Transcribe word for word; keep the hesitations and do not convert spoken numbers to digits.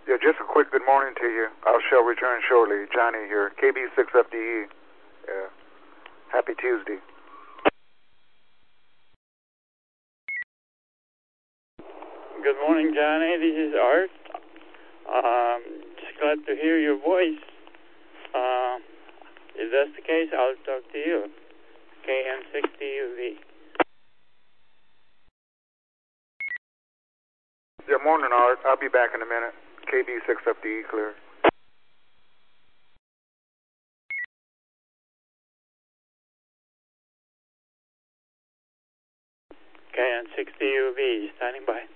Yeah, just a quick good morning to you. I shall return shortly. Johnny here, K B six F D E. Yeah. Happy Tuesday. Good morning, Johnny. This is Art. Um, just glad to hear your voice. Uh, if that's the case, I'll talk to you. K N sixty U V. Yeah, morning, Art. I'll be back in a minute. K B six F D E clear. K N sixty U V, standing by.